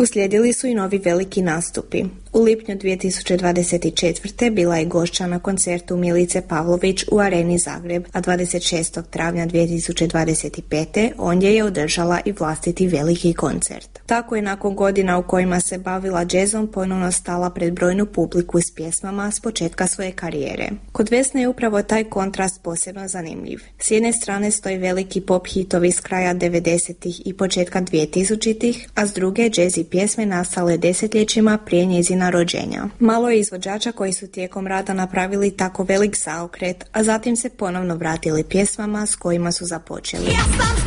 Uslijedili su i novi veliki nastupi. U lipnju 2024. bila je gošća na koncertu Milice Pavlović u Areni Zagreb, a 26. travnja 2025. ondje je održala i vlastiti veliki koncert. Tako je nakon godina u kojima se bavila džezom ponovno stala pred brojnu publiku s pjesmama s početka svoje karijere. Kod Vesne je upravo taj kontrast posebno zanimljiv. S jedne strane stoji veliki pop hitovi s kraja 90-ih i početka 2000-ih, a s druge džez i pjesme nastale desetljećima prije njezina rođenja. Malo je izvođača koji su tijekom rada napravili tako velik zaokret, a zatim se ponovno vratili pjesmama s kojima su započeli.